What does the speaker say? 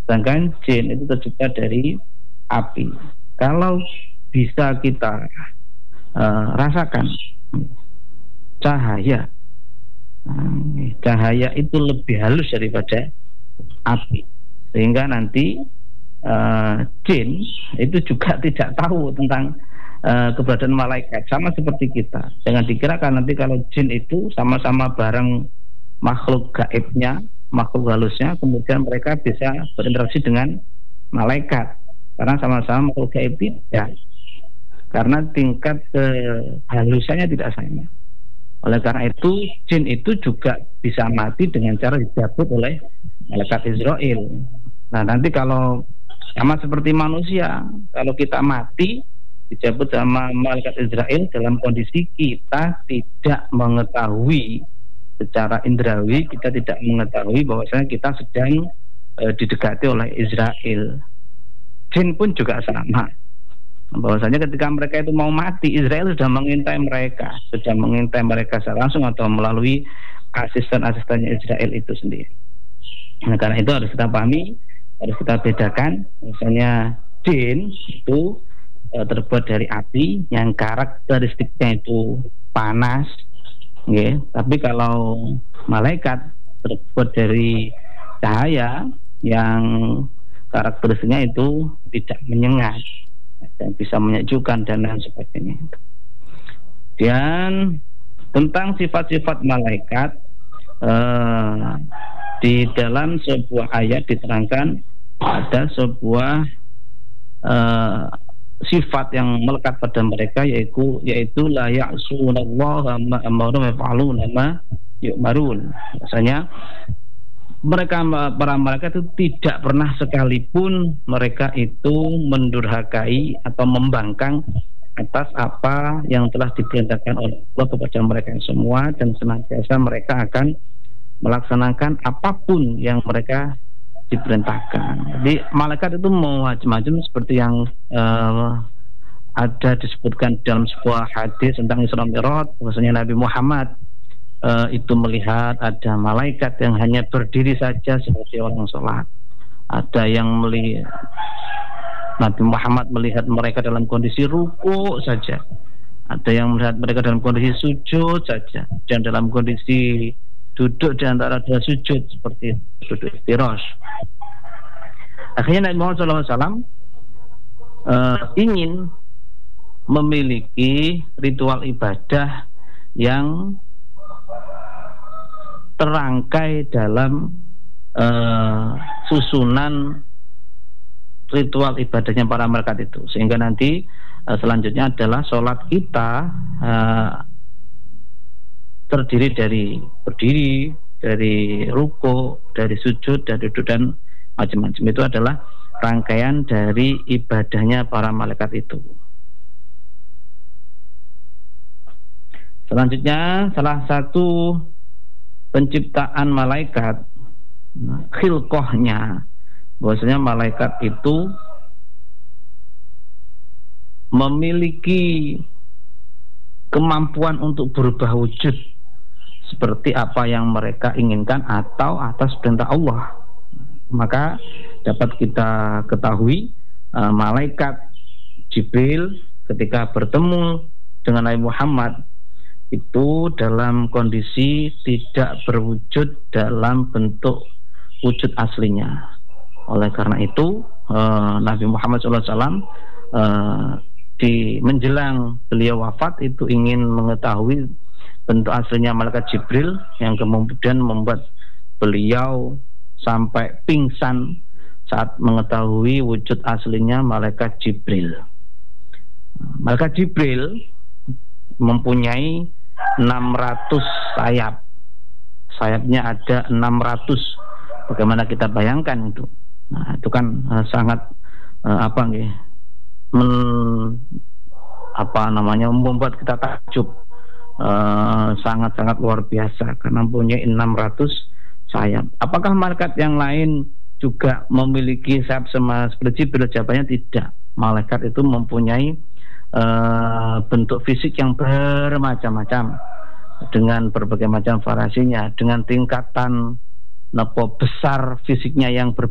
Sedangkan jin itu tercipta dari api. Kalau bisa kita rasakan cahaya, cahaya itu lebih halus daripada api, sehingga nanti jin itu juga tidak tahu tentang keberadaan malaikat, sama seperti kita. Jangan dikirakan nanti kalau jin itu sama-sama bareng makhluk gaibnya, makhluk halusnya, kemudian mereka bisa berinteraksi dengan malaikat, karena sama-sama makhluk gaib tidak, karena tingkat kehalusannya tidak sama. Oleh karena itu jin itu juga bisa mati dengan cara dicabut oleh malaikat Israel. Nah nanti kalau sama seperti manusia, kalau kita mati dicabut sama malaikat Israel dalam kondisi kita tidak mengetahui secara indrawi, kita tidak mengetahui bahwasanya kita sedang didekati oleh Israel. Jin pun juga sama, bahwasanya ketika mereka itu mau mati, Israel sudah mengintai mereka secara langsung atau melalui asisten-asistennya Israel itu sendiri. Nah, karena itu harus kita pahami, harus kita bedakan, misalnya jin itu terbuat dari api yang karakteristiknya itu panas, okay. Tapi kalau malaikat terbuat dari cahaya yang karakteristiknya itu tidak menyengat dan bisa menyejukkan dan lain sebagainya. Dan tentang sifat-sifat malaikat, di dalam sebuah ayat diterangkan ada sebuah sifat yang melekat pada mereka, yaitu la ya'sunallaha ma amaru wa yaf'aluna ma yu'marun. Maksudnya mereka, para malaikat itu tidak pernah sekalipun mereka itu mendurhakai atau membangkang atas apa yang telah diperintahkan oleh Allah kepada mereka semua, dan senantiasa mereka akan melaksanakan apapun yang mereka diperintahkan. Jadi malaikat itu mau macam-macam, seperti yang ada disebutkan dalam sebuah hadis tentang Isra Mi'raj, bahwasanya Nabi Muhammad itu melihat ada malaikat yang hanya berdiri saja seperti orang sholat. Ada yang melihat Nabi Muhammad melihat mereka dalam kondisi ruku saja. Ada yang melihat mereka dalam kondisi sujud saja, dan dalam kondisi duduk di antara dua sujud seperti duduk iftirash. Akhirnya Nabi Muhammad SAW ingin memiliki ritual ibadah yang terangkai dalam susunan ritual ibadahnya para malaikat itu, sehingga nanti selanjutnya adalah sholat kita terdiri dari berdiri, dari ruku, dari sujud, dari duduk, dan macam-macam. Itu adalah rangkaian dari ibadahnya para malaikat itu. Selanjutnya, salah satu penciptaan malaikat, khilqahnya, bahwasanya malaikat itu memiliki kemampuan untuk berubah wujud seperti apa yang mereka inginkan atau atas perintah Allah. Maka dapat kita ketahui malaikat Jibril ketika bertemu dengan Nabi Muhammad itu dalam kondisi tidak berwujud dalam bentuk wujud aslinya. Oleh karena itu Nabi Muhammad SAW di menjelang beliau wafat itu ingin mengetahui bentuk aslinya malaikat Jibril, yang kemudian membuat beliau sampai pingsan saat mengetahui wujud aslinya malaikat Jibril. Malaikat Jibril mempunyai 600 sayap. Sayapnya ada 600. Bagaimana kita bayangkan itu? Nah, itu kan sangat membuat kita takjub, sangat-sangat luar biasa karena mempunyai 600 sayap. Apakah malaikat yang lain juga memiliki sayap sama seperti Jibril? Jawabannya tidak. Malaikat itu mempunyai bentuk fisik yang bermacam-macam dengan berbagai macam variasinya, dengan tingkatan besar fisiknya yang berbeda.